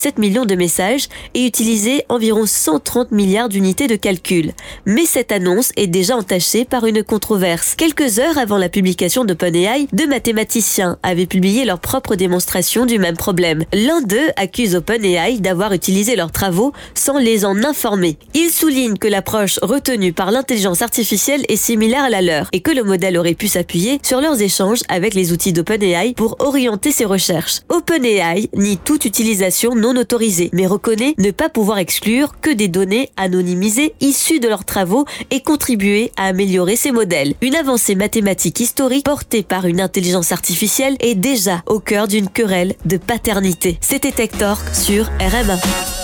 7 millions de messages et utiliser environ 130 milliards d'unités de calcul. Mais cette annonce est déjà entachée par une controverse. Quelques heures avant la publication d'OpenAI, 2 mathématiciens avaient publié leur propre démonstration du même problème. L'un d'eux accuse OpenAI d'avoir utilisé leurs travaux sans les en informer. Il souligne que l'approche retenue par l'intelligence artificielle est similaire à la leur et que le modèle aurait pu s'appuyer sur leurs échanges avec les outils d'OpenAI pour orienter ses recherches. OpenAI nie toute utilisation non autorisée, mais reconnaît ne pas pouvoir exclure que des données anonymisées issues de leurs travaux et contribuer à améliorer ces modèles. Une avancée mathématique historique portée par une intelligence artificielle est déjà au cœur d'une querelle de paternité. C'était Tech Talk sur RMA.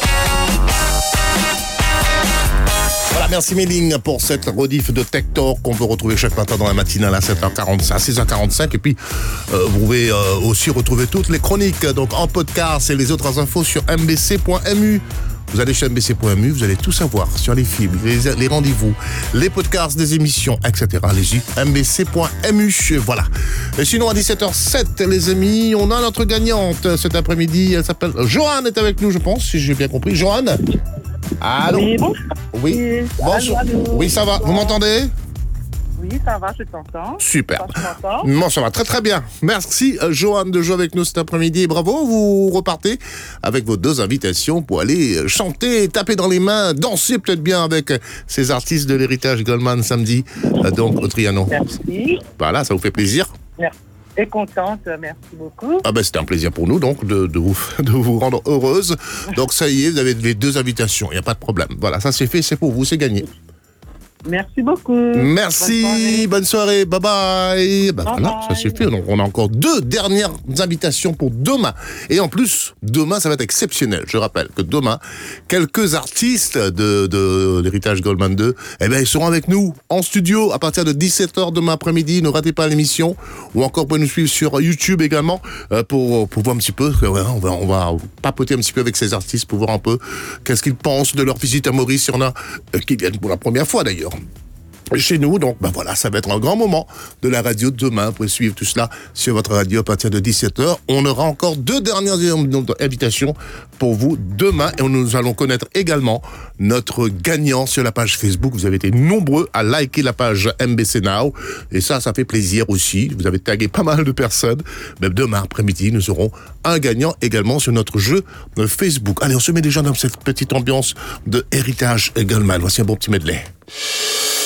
Voilà, merci Méline pour cette rediff de Tech Talk qu'on peut retrouver chaque matin dans la matinale à 7h45, à 6h45. Et puis, vous pouvez aussi retrouver toutes les chroniques donc en podcast et les autres infos sur mbc.mu. Vous allez chez mbc.mu, vous allez tout savoir sur les films, les rendez-vous, les podcasts des émissions, etc. Allez-y, mbc.mu, voilà. Et sinon, à 17h07, les amis, on a notre gagnante cet après-midi. Elle s'appelle Joanne, est avec nous, je pense, si j'ai bien compris. Joanne ? Allô ? Oui, bon. Oui. Bonjour. Allô. Oui, ça va. Vous m'entendez ? Oui, ça va, je t'entends. Super. Tu m'entends ? Non, ça va très très bien. Merci Joanne de jouer avec nous cet après-midi. Et bravo, vous repartez avec vos 2 invitations pour aller chanter, taper dans les mains, danser peut-être bien avec ces artistes de l'héritage Goldman samedi, donc au Trianon. Merci. Voilà, ça vous fait plaisir ? Merci. Et contente, merci beaucoup. Ah ben c'était un plaisir pour nous donc de vous rendre heureuse. Donc ça y est, vous avez les 2 invitations, il n'y a pas de problème. Voilà, ça c'est fait, c'est pour vous, c'est gagné. Merci beaucoup. Merci, bonne soirée, bye bye. Ben voilà, ça c'est fait. Donc on a encore 2 dernières invitations pour demain. Et en plus, demain ça va être exceptionnel. Je rappelle que demain, quelques artistes de l'héritage Goldman 2, eh ben ils seront avec nous en studio à partir de 17h demain après-midi. Ne ratez pas l'émission. Ou encore vous pouvez nous suivre sur YouTube également pour voir un petit peu. On va papoter un petit peu avec ces artistes pour voir un peu qu'est-ce qu'ils pensent de leur visite à Maurice. Il y en a qui viennent pour la première fois d'ailleurs chez nous, donc ben voilà, ça va être un grand moment de la radio demain. Vous pouvez suivre tout cela sur votre radio à partir de 17h. On aura encore 2 dernières invitations pour vous demain et nous allons connaître également notre gagnant sur la page Facebook. Vous avez été nombreux à liker la page MBC Now et ça fait plaisir aussi. Vous avez tagué pas mal de personnes. Même demain après-midi, nous aurons un gagnant également sur notre jeu Facebook. Allez, on se met déjà dans cette petite ambiance de héritage Goldman. Voici un bon petit medley.